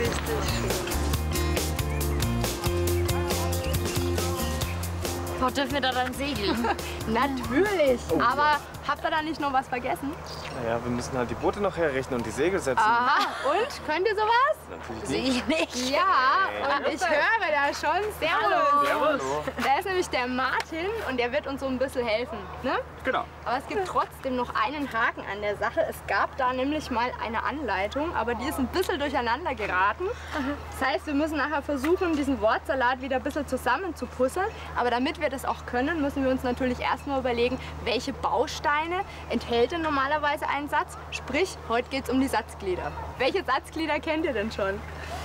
richtig schön. Wo dürfen wir da dann segeln? Natürlich. Aber habt ihr da nicht noch was vergessen? Naja, wir müssen halt die Boote noch herrichten und die Segel setzen. Aha, und? Könnt ihr sowas? Natürlich nicht. Ich nicht. Ja, und ich höre da schon. Servus. Servus. Da ist nämlich der Martin und der wird uns so ein bisschen helfen. Ne? Genau. Aber es gibt trotzdem noch einen Haken an der Sache. Es gab da nämlich mal eine Anleitung, aber die ist ein bisschen durcheinander geraten. Das heißt, wir müssen nachher versuchen, diesen Wortsalat wieder ein bisschen zusammenzupuzzeln. Aber damit wir das auch können, müssen wir uns natürlich erstmal überlegen, welche Bausteine enthält denn normalerweise ein Satz. Sprich, heute geht es um die Satzglieder. Welche Satzglieder kennt ihr denn schon?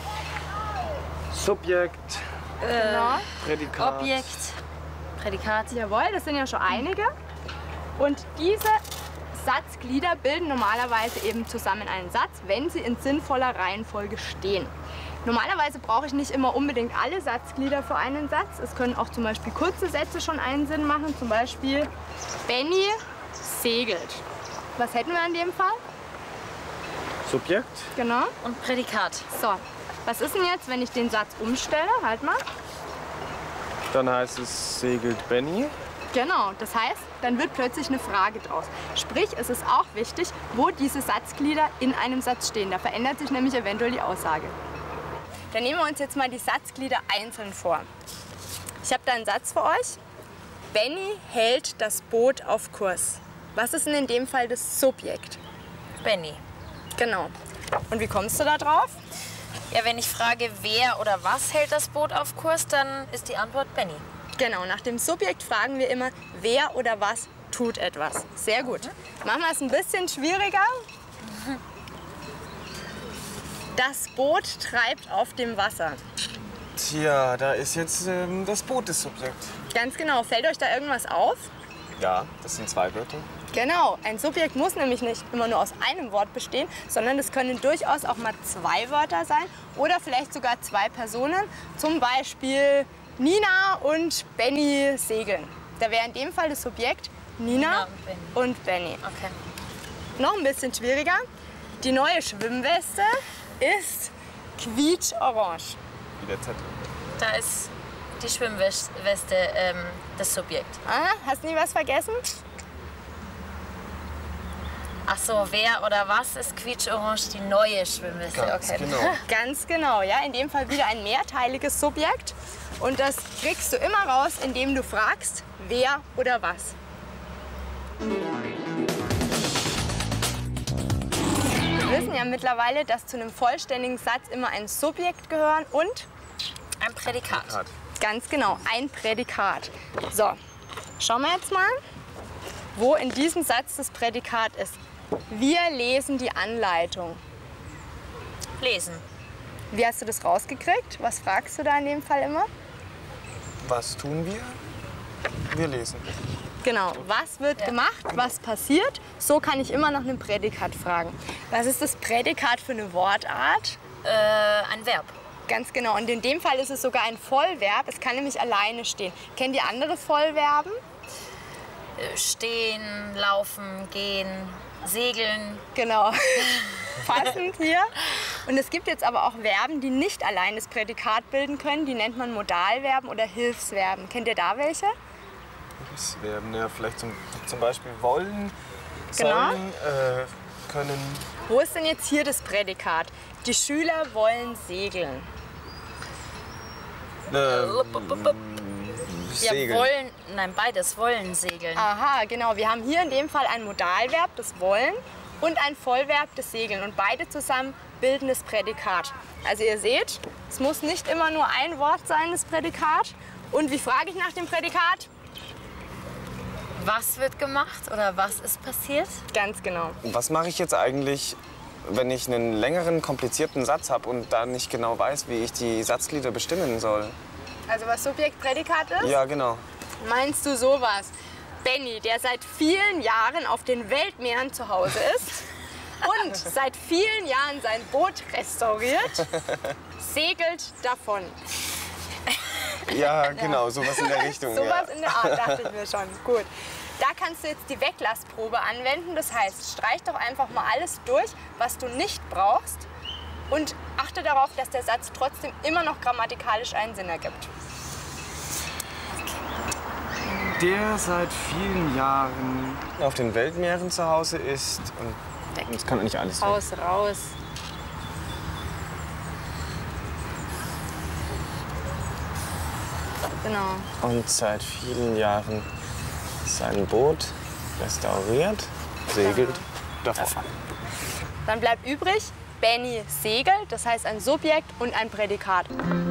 Subjekt, Genau. Prädikat. Objekt, Prädikat. Jawohl, das sind ja schon einige. Und diese Satzglieder bilden normalerweise eben zusammen einen Satz, wenn sie in sinnvoller Reihenfolge stehen. Normalerweise brauche ich nicht immer unbedingt alle Satzglieder für einen Satz. Es können auch zum Beispiel kurze Sätze schon einen Sinn machen. Zum Beispiel, Benny segelt. Was hätten wir in dem Fall? Subjekt, Genau. Und Prädikat. So, was ist denn jetzt, wenn ich den Satz umstelle? Halt mal. dann heißt es segelt Benny. Genau, das heißt, dann wird plötzlich eine Frage draus. Sprich, es ist auch wichtig, wo diese Satzglieder in einem Satz stehen. Da verändert sich nämlich eventuell die Aussage. Dann nehmen wir uns jetzt mal die Satzglieder einzeln vor. Ich habe da einen Satz für euch. Benny hält das Boot auf Kurs. Was ist denn in dem Fall das Subjekt? Benny. Genau. Und wie kommst du da drauf? Ja, wenn ich frage, wer oder was hält das Boot auf Kurs, dann ist die Antwort Benny. Genau, nach dem Subjekt fragen wir immer, wer oder was tut etwas. Sehr gut. Machen wir es ein bisschen schwieriger. Das Boot treibt auf dem Wasser. Tja, da ist jetzt das Boot das Subjekt. Ganz genau. Fällt euch da irgendwas auf? Ja, das sind zwei Wörter. Genau. Ein Subjekt muss nämlich nicht immer nur aus einem Wort bestehen, sondern es können durchaus auch mal zwei Wörter sein oder vielleicht sogar zwei Personen. Zum Beispiel Nina und Benny segeln. Da wäre in dem Fall das Subjekt Nina und Benny. Okay. Noch ein bisschen schwieriger. Die neue Schwimmweste ist quietsch-orange. Wie der Zettel. Da ist die Schwimmweste das Subjekt. Ah, hast du nie was vergessen? Ach so, wer oder was ist quietsch-orange die neue Schwimmweste? Ganz Okay. genau. Ganz genau, ja. In dem Fall wieder ein mehrteiliges Subjekt. Und das kriegst du immer raus, indem du fragst, wer oder was. Wir wissen ja mittlerweile, dass zu einem vollständigen Satz immer ein Subjekt gehören und Ein Prädikat. ganz genau, ein Prädikat. So, schauen wir jetzt mal, wo in diesem Satz das Prädikat ist. Wir lesen die Anleitung. Lesen. Wie hast du das rausgekriegt? Was fragst du da in dem Fall immer? Was tun wir? Wir lesen. Genau, was wird gemacht, was passiert? So kann ich immer nach einem Prädikat fragen. Was ist das Prädikat für eine Wortart? Ein Verb. Ganz genau, und in dem Fall ist es sogar ein Vollverb. Es kann nämlich alleine stehen. Kennt ihr andere Vollverben? Stehen, laufen, gehen, segeln. Genau, passend hier. Und es gibt jetzt aber auch Verben, die nicht allein das Prädikat bilden können. Die nennt man Modalverben oder Hilfsverben. Kennt ihr da welche? Hilfsverben, ja, vielleicht zum Beispiel wollen, Genau. sollen, können. Wo ist denn jetzt hier das Prädikat? Die Schüler wollen segeln. Ja, Segeln. wollen, nein, beides, wollen segeln. Aha, genau. Wir haben hier in dem Fall ein Modalverb, das Wollen, und ein Vollverb, das Segeln. Und beide zusammen bilden das Prädikat. Also ihr seht, es muss nicht immer nur ein Wort sein, das Prädikat. Und wie frage ich nach dem Prädikat? Was wird gemacht oder was ist passiert? Ganz genau. Was mache ich jetzt eigentlich, wenn ich einen längeren, komplizierten Satz habe und da nicht genau weiß, wie ich die Satzglieder bestimmen soll? Also was Subjekt Prädikat ist? Ja, genau. Meinst du sowas? Benny, der seit vielen Jahren auf den Weltmeeren zu Hause ist und seit vielen Jahren sein Boot restauriert, segelt davon. Ja, genau, sowas in der Richtung. Sowas Ja. in der Art, dachte ich mir schon. Gut. Da kannst du jetzt die Weglassprobe anwenden. Das heißt, streich doch einfach mal alles durch, was du nicht brauchst. und achte darauf, dass der Satz trotzdem immer noch grammatikalisch einen Sinn ergibt. Der seit vielen Jahren auf den Weltmeeren zu Hause ist. Und das kann doch nicht alles sein. Raus, raus. Genau. Und seit vielen Jahren sein Boot restauriert, segelt davon. Dann bleibt übrig, Benny segelt, das heißt ein Subjekt und ein Prädikat.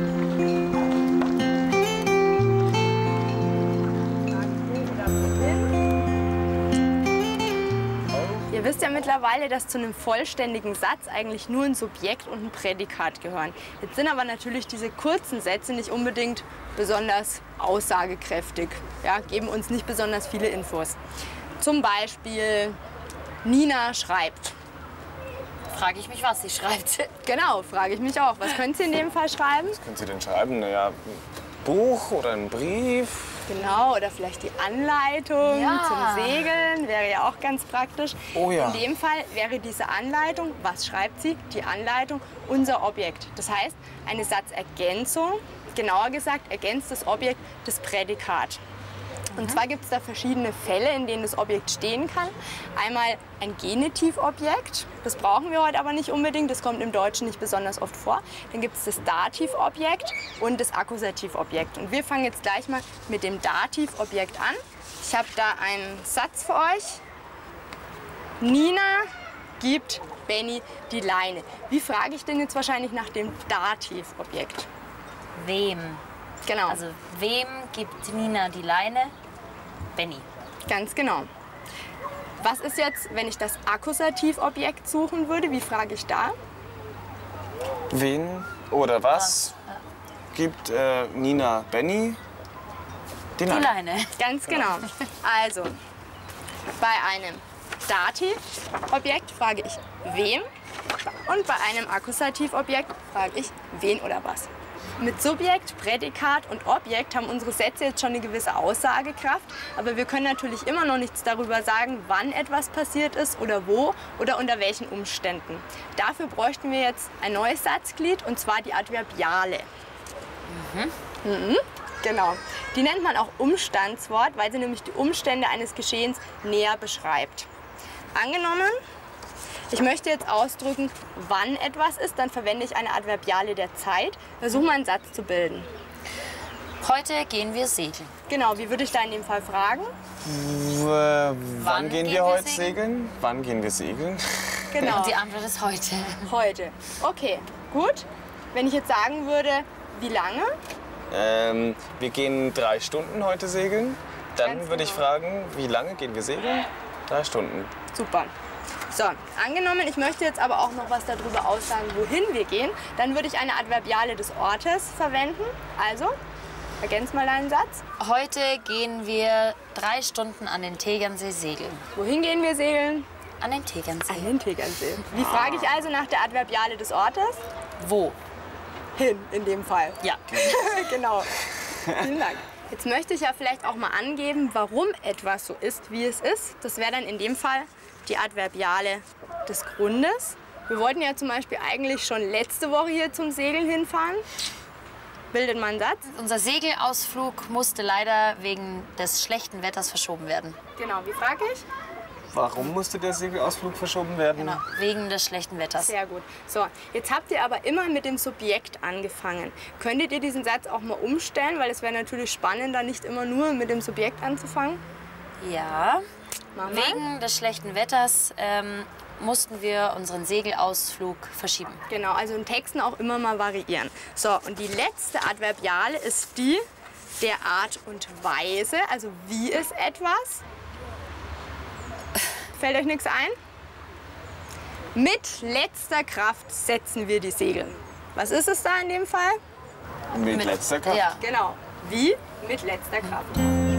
Ihr wisst ja mittlerweile, dass zu einem vollständigen Satz eigentlich nur ein Subjekt und ein Prädikat gehören. Jetzt sind aber natürlich diese kurzen Sätze nicht unbedingt besonders aussagekräftig, ja, geben uns nicht besonders viele Infos. Zum Beispiel, Nina schreibt. Frage ich mich, was sie schreibt. Genau, frage ich mich auch. Was können Sie in dem Fall schreiben? Was können Sie denn schreiben? Naja, ein Buch oder ein Brief? Genau, oder vielleicht die Anleitung Ja. zum Segeln, wäre ja auch ganz praktisch. Oh ja. In dem Fall wäre diese Anleitung, was schreibt sie? Die Anleitung, unser Objekt. Das heißt, eine Satzergänzung, genauer gesagt, ergänzt das Objekt das Prädikat. Und zwar gibt es da verschiedene Fälle, in denen das Objekt stehen kann. Einmal ein Genitivobjekt, das brauchen wir heute aber nicht unbedingt, das kommt im Deutschen nicht besonders oft vor. Dann gibt es das Dativobjekt und das Akkusativobjekt. Und wir fangen jetzt gleich mal mit dem Dativobjekt an. Ich habe da einen Satz für euch. Nina gibt Benny die Leine. Wie frage ich denn jetzt wahrscheinlich nach dem Dativobjekt? Wem? Genau. Also wem gibt Nina die Leine? Benny. Ganz genau. Was ist jetzt, wenn ich das Akkusativobjekt suchen würde? Wie frage ich da? Wen oder was gibt Nina Benny die Die Leine? Leine. Ganz genau. Also, bei einem Dativobjekt frage ich wem und bei einem Akkusativobjekt frage ich wen oder was. Mit Subjekt, Prädikat und Objekt haben unsere Sätze jetzt schon eine gewisse Aussagekraft, aber wir können natürlich immer noch nichts darüber sagen, wann etwas passiert ist oder wo oder unter welchen Umständen. Dafür bräuchten wir jetzt ein neues Satzglied, und zwar die Adverbiale. Genau. Die nennt man auch Umstandswort, weil sie nämlich die Umstände eines Geschehens näher beschreibt. Angenommen, ich möchte jetzt ausdrücken, wann etwas ist, dann verwende ich eine Adverbiale der Zeit. Versuche mal einen Satz zu bilden. Heute gehen wir segeln. Genau, wie würde ich da in dem Fall fragen? Wann gehen wir heute segeln? Wann gehen wir segeln? Genau, Und die Antwort ist heute. heute. Okay, gut. Wenn ich jetzt sagen würde, wie lange? Wir gehen 3 Stunden heute segeln. Dann Ganz würde ich genau. fragen, wie lange gehen wir segeln? 3 Stunden. Super. So, angenommen, ich möchte jetzt aber auch noch was darüber aussagen, wohin wir gehen, dann würde ich eine Adverbiale des Ortes verwenden. Also, ergänz mal deinen Satz. Heute gehen wir 3 Stunden an den Tegernsee segeln. Wohin gehen wir segeln? An den Tegernsee. An den Tegernsee. Wie frage ich also nach der Adverbiale des Ortes? Wo? Hin, in dem Fall. Ja. Genau. Vielen Dank. Jetzt möchte ich ja vielleicht auch mal angeben, warum etwas so ist, wie es ist. Das wäre dann in dem Fall die Adverbiale des Grundes. Wir wollten ja zum Beispiel eigentlich schon letzte Woche hier zum Segeln hinfahren. Bildet mal einen Satz. Unser Segelausflug musste leider wegen des schlechten Wetters verschoben werden. Genau, wie frage ich? Warum musste der Segelausflug verschoben werden? Genau, wegen des schlechten Wetters. Sehr gut. So, jetzt habt ihr aber immer mit dem Subjekt angefangen. Könntet ihr diesen Satz auch mal umstellen? Weil es wäre natürlich spannender, nicht immer nur mit dem Subjekt anzufangen. Ja, Mach mal. wegen des schlechten Wetters mussten wir unseren Segelausflug verschieben. Genau, also in Texten auch immer mal variieren. So, und die letzte Adverbiale ist die der Art und Weise, also wie ist etwas. Fällt euch nichts ein? Mit letzter Kraft setzen wir die Segel. Was ist es da in dem Fall? Mit letzter Kraft? Ja. Genau, wie? Mit letzter Kraft.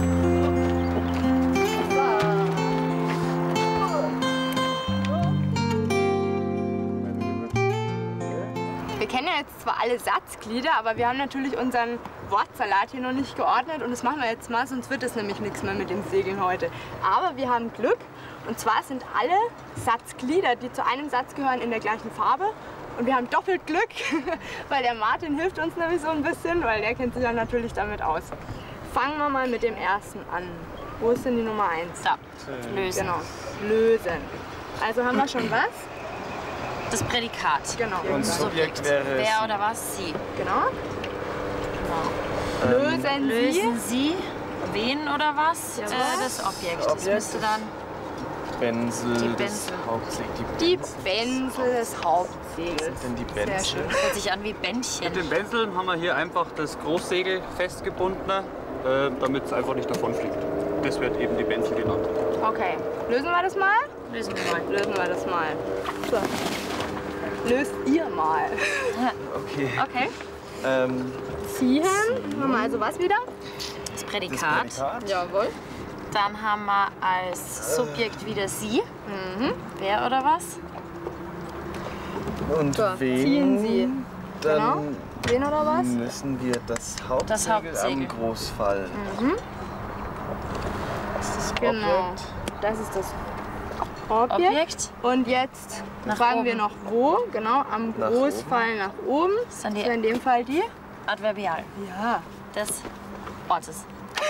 Wir kennen ja jetzt zwar alle Satzglieder, aber wir haben natürlich unseren Wortsalat hier noch nicht geordnet und das machen wir jetzt mal, sonst wird es nämlich nichts mehr mit dem Segeln heute. Aber wir haben Glück, und zwar sind alle Satzglieder, die zu einem Satz gehören, in der gleichen Farbe Und wir haben doppelt Glück, weil der Martin hilft uns nämlich so ein bisschen, weil der kennt sich ja natürlich damit aus. Fangen wir mal mit dem ersten an. Wo ist denn die Nummer 1? Da. Lösen. Genau, lösen. Also haben wir schon was? Das Prädikat. Genau. Und Subjekt wäre Wer oder was? Sie. Genau. Lösen Sie. Lösen Sie. Wen oder was? Jawohl. Das Objekt. Das müsste dann Benzel, Die das Benzel. Hauptsegel. Die Benzel des Hauptsegels. Denn die Sehr Benzel. schön. hört sich an wie Bändchen. Mit den Benzeln haben wir hier einfach das Großsegel festgebunden, damit es einfach nicht davon fliegt. Das wird eben die Benzel genannt. Okay, lösen wir das mal? Lösen wir mal. Lösen wir das mal. So. Löst ihr mal. Okay. Okay. Ziehen. Haben wir also was wieder? Das Das Prädikat. Prädikat. Jawohl. Dann haben wir als Subjekt wieder Sie. Wer oder was? Und So, wen? ziehen Sie. Dann Genau. Wen oder was? müssen wir das Hauptsegel, Hauptsegel. am Großfall. Das ist das Genau. Objekt. Das ist das Objekt. Objekt. Und jetzt Nach fragen wir oben. noch wo. Genau, am Nach Großfall nach oben. Das ist dann So die in dem Fall die. Adverbial Ja. des Ortes.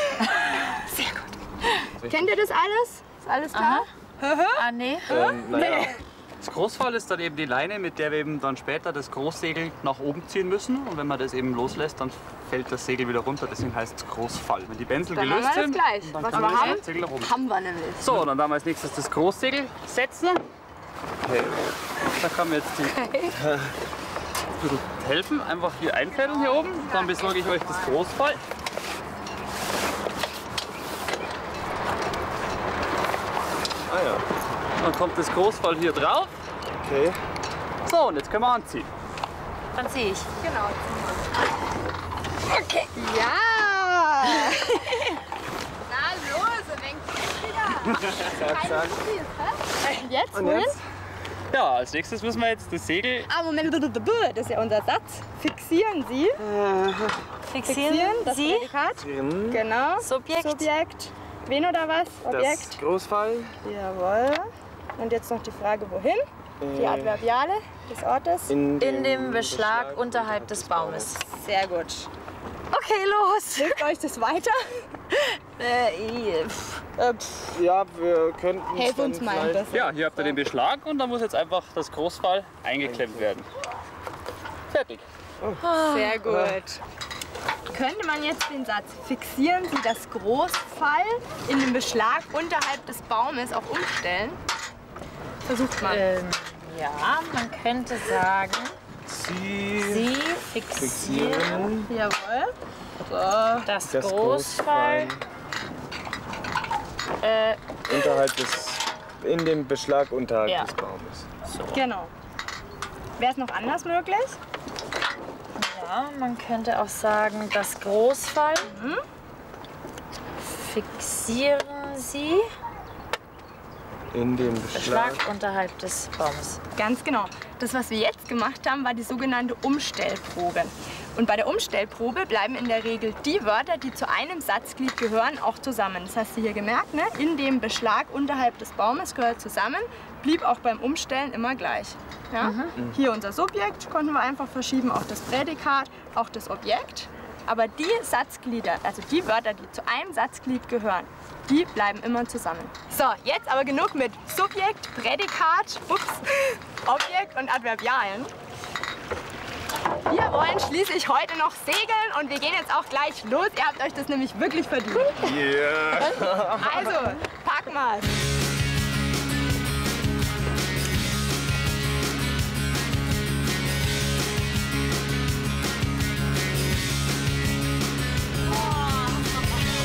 Kennt ihr das alles? Ist alles klar? Ah, nee. Naja, Das Großfall ist dann eben die Leine, mit der wir eben dann später das Großsegel nach oben ziehen müssen. Und wenn man das eben loslässt, dann fällt das Segel wieder runter. Deswegen heißt es Großfall. Wenn die Benzel Dann gelöst haben wir das sind, gleich. dann Was kann wir man haben? das Segel nach oben. Haben wir nämlich. So, dann werden wir als nächstes das Großsegel setzen. okay. Da kann mir jetzt die ein bisschen helfen. Einfach hier einfädeln hier oben. Dann besorge ich euch das Großfall. Ah ja, Dann kommt das Großfall hier drauf. okay. So, und jetzt können wir anziehen. Dann sehe ich. Genau. Okay. Ja! Na los, dann Zack, zack. Jetzt, Und wohin? jetzt? Ja, als nächstes müssen wir jetzt das Segel. Ah, Moment, das ist ja unser Satz. Fixieren Sie. Fixieren das Sie. Prädikat. Drin. Genau. Subjekt. Subjekt. Wen oder was? Das Objekt. Großfall. Jawohl. Und jetzt noch die Frage, wohin? Die Adverbiale des Ortes. In dem Beschlag unterhalb des Baumes. Sehr gut. Okay, los. Hilft euch das weiter? Ja, wir könnten. Helft uns mal ein bisschen. Ja, hier habt ihr den Beschlag und dann muss jetzt einfach das Großfall eingeklemmt werden. Fertig. Sehr gut. Könnte man jetzt den Satz, fixieren Sie das Großfall in den Beschlag unterhalb des Baumes auch umstellen? Versucht mal. Ja, man könnte sagen, Sie Sie fixieren Jawohl. das das Großfall. unterhalb des. In dem Beschlag unterhalb Ja. des Baumes. Genau. Wäre es noch anders möglich? Ja, man könnte auch sagen, das Großfall. Fixieren Sie In dem Beschlag Beschlag. unterhalb des Baumes. Ganz genau. Das, was wir jetzt gemacht haben, war die sogenannte Umstellprobe. Und bei der Umstellprobe bleiben in der Regel die Wörter, die zu einem Satzglied gehören, auch zusammen. Das hast du hier gemerkt, ne? In dem Beschlag unterhalb des Baumes gehört zusammen, blieb auch beim Umstellen immer gleich. Ja? Hier unser Subjekt konnten wir einfach verschieben auf das Prädikat, auch das Objekt. Aber die Satzglieder, also die Wörter, die zu einem Satzglied gehören, die bleiben immer zusammen. So, jetzt aber genug mit Subjekt, Prädikat, Objekt und Adverbialen. Wir wollen schließlich heute noch segeln und wir gehen jetzt auch gleich los. Ihr habt euch das nämlich wirklich verdient. Yeah. Also, pack mal.